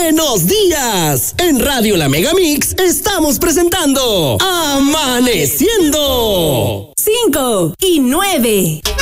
¡Buenos días! En Radio La Megamix estamos presentando Amaneciendo. 5 y 9.